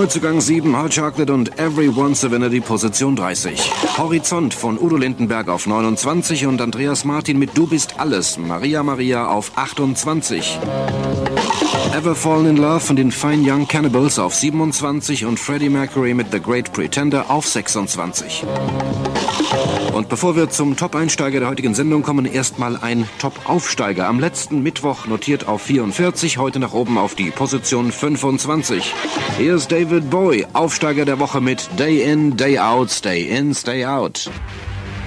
Neuzugang 7, Hot Chocolate und Everyone's a Winner die Position 30. Horizont von Udo Lindenberg auf 29 und Andreas Martin mit Du bist alles, Maria Maria auf 28. Ever Fallen in Love von den Fine Young Cannibals auf 27 und Freddie Mercury mit The Great Pretender auf 26. Und bevor wir zum Top-Einsteiger der heutigen Sendung kommen, erstmal ein Top-Aufsteiger. Am letzten Mittwoch notiert auf 44, heute nach oben auf die Position 25. Hier ist David Bowie, Aufsteiger der Woche mit Day In, Day Out, Stay In, Stay Out.